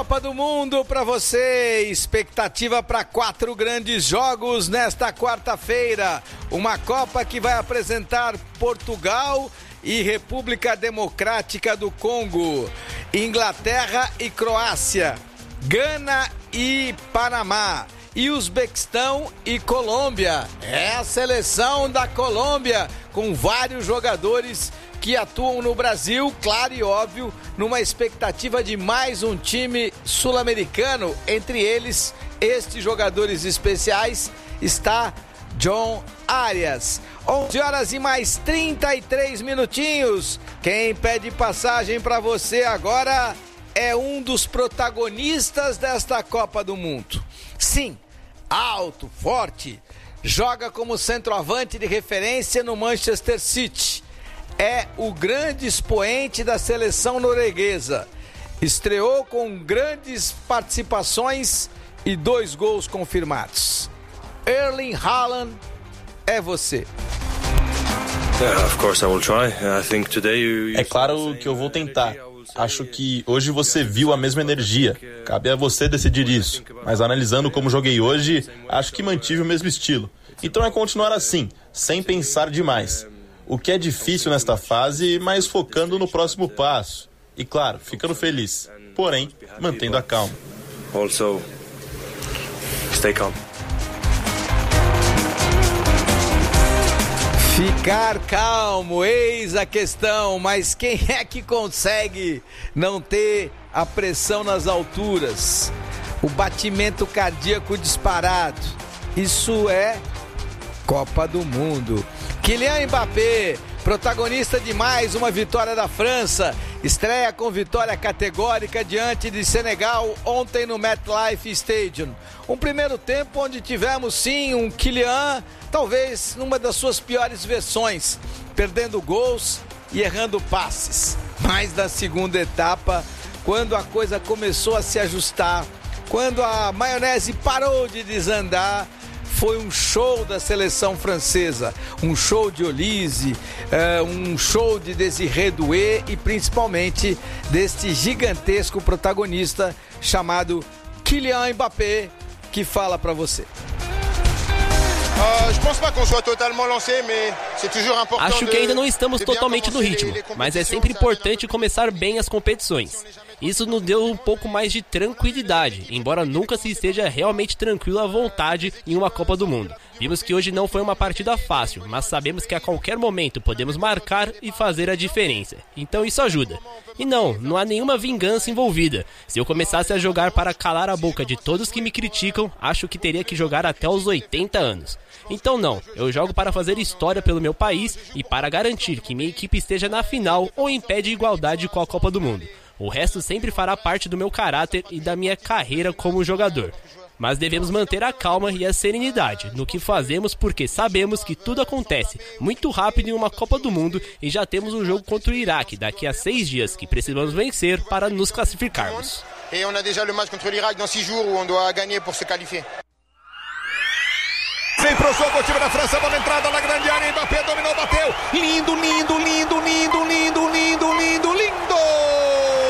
Copa do Mundo para você, expectativa para 4 grandes jogos nesta quarta-feira, uma Copa que vai apresentar Portugal e República Democrática do Congo, Inglaterra e Croácia, Gana e Panamá, e Uzbequistão e Colômbia. É a seleção da Colômbia, com vários jogadores que atuam no Brasil, claro e óbvio, numa expectativa de mais um time sul-americano. Entre eles, estes jogadores especiais, está John Arias. 11 horas e mais 33 minutinhos. Quem pede passagem para você agora é um dos protagonistas desta Copa do Mundo. Sim, alto, forte, joga como centroavante de referência no Manchester City. É o grande expoente da seleção norueguesa. Estreou com grandes participações e 2 gols confirmados. Erling Haaland, é você. É claro que eu vou tentar. Acho que hoje você viu a mesma energia. Cabe a você decidir isso. Mas analisando como joguei hoje, acho que mantive o mesmo estilo. Então é continuar assim, sem pensar demais. O que é difícil nesta fase, mas focando no próximo passo. E claro, ficando feliz. Porém, mantendo a calma. Also, stay calm. Ficar calmo, eis a questão, mas quem é que consegue não ter a pressão nas alturas, o batimento cardíaco disparado? Isso é Copa do Mundo. Kylian Mbappé, protagonista de mais uma vitória da França, estreia com vitória categórica diante de Senegal ontem no MetLife Stadium. Um primeiro tempo onde tivemos sim um Kylian, talvez numa das suas piores versões, perdendo gols e errando passes. Mas na segunda etapa, quando a coisa começou a se ajustar, quando a maionese parou de desandar, foi um show da seleção francesa, um show de Olise, um show de Désiré Doué e principalmente deste gigantesco protagonista chamado Kylian Mbappé, que fala para você. Acho que ainda não estamos totalmente no ritmo, mas é sempre importante começar bem as competições. Isso nos deu um pouco mais de tranquilidade, embora nunca se esteja realmente tranquilo à vontade em uma Copa do Mundo. Vimos que hoje não foi uma partida fácil, mas sabemos que a qualquer momento podemos marcar e fazer a diferença. Então isso ajuda. E não há nenhuma vingança envolvida. Se eu começasse a jogar para calar a boca de todos que me criticam, acho que teria que jogar até os 80 anos. Então não, eu jogo para fazer história pelo meu país e para garantir que minha equipe esteja na final ou em pé de igualdade com a Copa do Mundo. O resto sempre fará parte do meu caráter e da minha carreira como jogador. Mas devemos manter a calma e a serenidade no que fazemos, porque sabemos que tudo acontece muito rápido em uma Copa do Mundo e já temos um jogo contra o Iraque daqui a 6 dias que precisamos vencer para nos classificarmos. E on a déjà le match contra o Iraque dans 6 jours où on doit gagner pour se qualifier. Vem pro jogo o time da França, bola entrada na grande área, Mbappé dominou, bateu. Lindo, lindo, lindo, lindo, lindo, lindo, lindo.